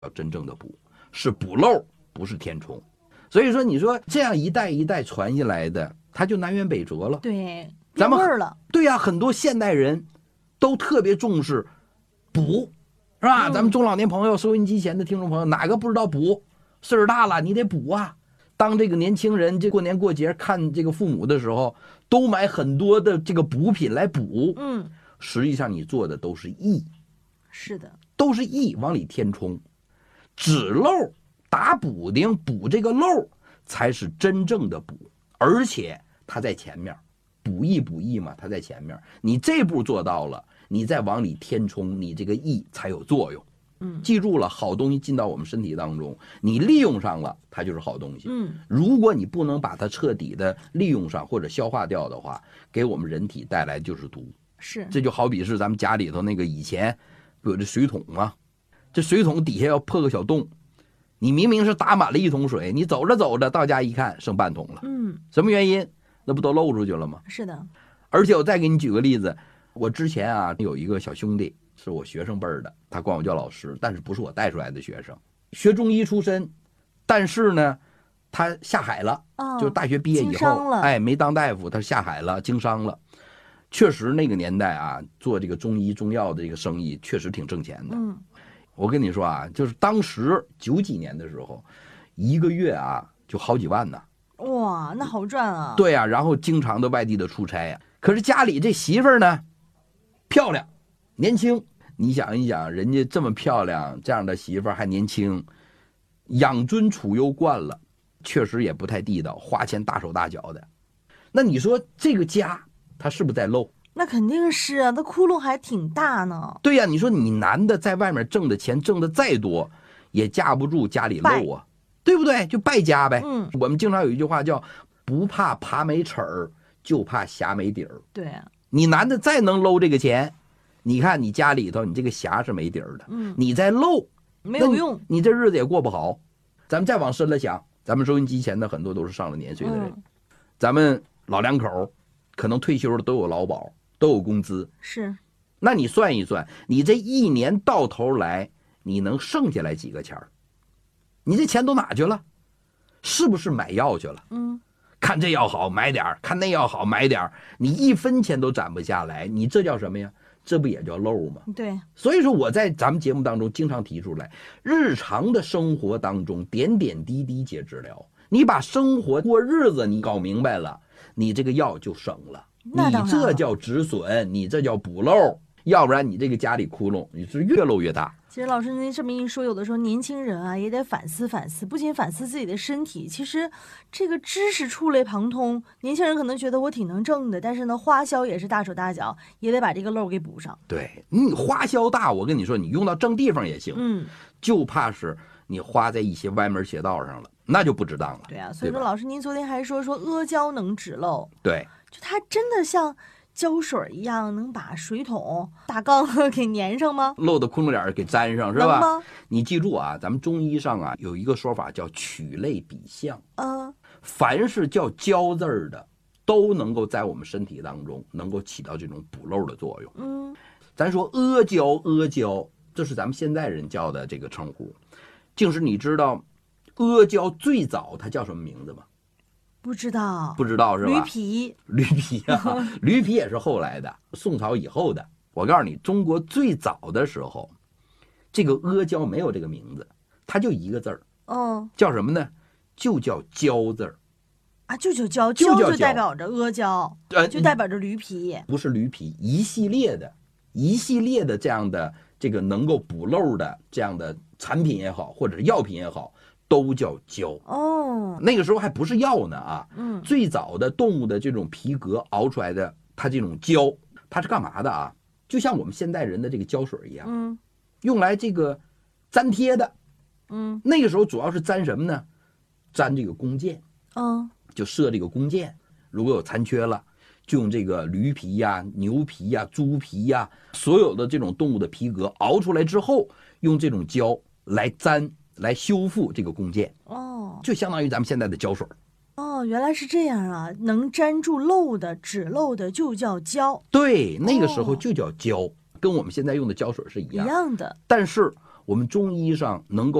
真正的补，是补漏，不是填充。所以说，你说这样一代一代传下来的，它就南辕北辙了。 对， 咱们变味儿了。 对呀，很多现代人都特别重视补，是吧？咱们中老年朋友、收音机前的听众朋友，哪个不知道补？岁数大了，你得补啊。当这个年轻人这过年过节看这个父母的时候，都买很多的这个补品来补。实际上你做的都是益， 是的， 都是益往里填充，止漏打补丁补这个漏才是真正的补，而且它在前面，补益嘛，它在前面。你这步做到了，你再往里填充，你这个益才有作用。记住了，好东西进到我们身体当中，你利用上了，它就是好东西。如果你不能把它彻底的利用上或者消化掉的话，给我们人体带来就是毒。 是， 这就好比是咱们家里头那个以前有这水桶啊，这水桶底下要破个小洞，你明明是打满了1桶水，你走着走着到家一看剩半桶了。什么原因？那不都漏出去了吗？ 是的。 而且我再给你举个例子，我之前啊有一个小兄弟，是我学生辈儿的，他管我叫老师，但是不是我带出来的学生，学中医出身，但是呢他下海了。就是大学毕业以后，没当大夫，他下海了，经商了。确实那个年代啊，做这个中医中药的这个生意确实挺挣钱的。我跟你说啊，就是当时90几年的时候，一个月啊就好几万呢。 哇，那好赚啊。 对啊，然后经常的外地的出差啊。可是家里这媳妇儿呢，漂亮年轻，你想一想，人家这么漂亮，这样的媳妇儿还年轻，养尊处优惯了，确实也不太地道，花钱大手大脚的。那你说这个家他是不是在漏？ 那肯定是啊，那窟窿还挺大呢。 对呀，你说你男的在外面挣的钱挣的再多，也架不住家里漏啊，对不对？就败家呗。我们经常有一句话叫不怕爬没齿儿，就怕匣没底儿。 对啊， 你男的再能搂这个钱，你看你家里头你这个匣是没底儿的。你再漏没有用， 你这日子也过不好。咱们再往深了想，咱们收音机前的很多都是上了年岁的人，咱们老两口可能退休了都有劳保，都有工资。 是， 那你算一算，你这一年到头来你能剩下来几个钱儿？你这钱都哪去了？是不是买药去了？看这药好买点儿，看那药好买点儿，你1分钱都攒不下来，你这叫什么呀？这不也叫漏吗？ 对。 所以说我在咱们节目当中经常提出来，日常的生活当中点点滴滴皆治疗。你把生活过日子你搞明白了，你这个药就省了。你这叫止损，你这叫补漏，要不然你这个家里窟窿你是越漏越大。 其实老师您这么一说，有的时候年轻人啊也得反思反思，不仅反思自己的身体，其实这个知识触类旁通。年轻人可能觉得我挺能挣的，但是呢花销也是大手大脚，也得把这个漏给补上。 对，你花销大，我跟你说你用到正地方也行，就怕是你花在一些歪门邪道上了，那就不值当了。 对啊，所以说老师您昨天还说阿胶能止漏。 对， 就它真的像胶水一样能把水桶大缸给粘上吗？ 漏的窟窿眼给粘上是吧？你记住啊，咱们中医上啊有一个说法叫取类比象。凡是叫胶字儿的都能够在我们身体当中能够起到这种补漏的作用。咱说阿胶，这是咱们现在人叫的这个称呼。竟是你知道阿胶最早它叫什么名字吗？ 不知道是吧？驴皮啊，驴皮也是后来的，宋朝以后的。我告诉你，中国最早的时候，这个阿胶没有这个名字，它就一个字儿，叫什么呢？就叫胶字儿啊，就叫胶，胶就代表着阿胶，就代表着驴皮， 不是驴皮，一系列的这样的这个能够补漏的这样的产品也好，或者是药品也好，都叫胶。那个时候还不是药呢啊。最早的动物的这种皮革熬出来的，它这种胶，它是干嘛的啊？就像我们现代人的这个胶水一样，用来这个粘贴的。那个时候主要是粘什么呢？粘这个弓箭。就射这个弓箭，如果有残缺了，就用这个驴皮呀、牛皮呀、猪皮呀，所有的这种动物的皮革熬出来之后，用这种胶来粘来修复这个弓箭。就相当于咱们现在的胶水。 原来是这样啊！能粘住漏的、止漏的就叫胶。 对，那个时候就叫胶，跟我们现在用的胶水是一样的。 一样的。 但是我们中医上能够